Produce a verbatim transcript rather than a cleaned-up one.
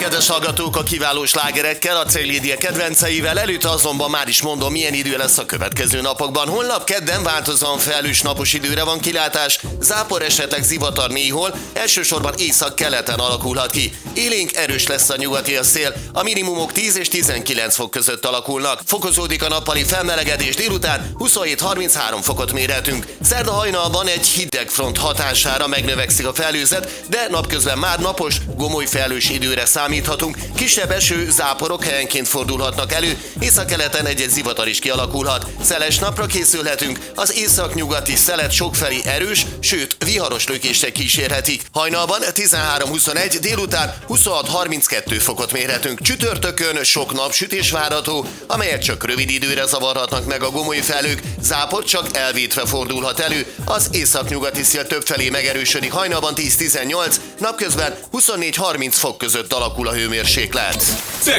kedves hallgatók, a kiváló slágerekkel, a Célédia kedvenceivel, előtte azonban már is mondom, milyen idő lesz a következő napokban. Holnap kedden változóan felhős napos időre van kilátás, zápor, esetleg zivatar néhol, elsősorban észak-keleten alakulhat ki. Élénk erős lesz a nyugati a szél, a minimumok tíz és tizenkilenc fok között alakulnak. Fokozódik a nappali felmelegedés, délután huszonhét-harminchárom fokot mérhetünk. Szerda hajnalban egy hideg front hatására megnövekszik a felhőzet, de napközben már napos, gomoly felhős időre számíthatunk, kisebb eső, záporok helyenként fordulhatnak elő, északkeleten egy-egy zivatar is kialakulhat. Szeles napra készülhetünk, az északnyugati szelet sokfelé erős, sőt viharos lökések kísérhetik. Hajnalban tizenhárom-huszonegy, délután huszonhat-harminckettő fokot mérhetünk. Csütörtökön sok napsütés várható, amelyet csak rövid időre zavarhatnak meg a gomoly felhők, zápor csak elvétve fordulhat elő, az északnyugati szél többfelé megerősödik, hajnalban tíz-tizennyolc, napközben huszonnégy-harminc fok között alakul a hőmérséklet.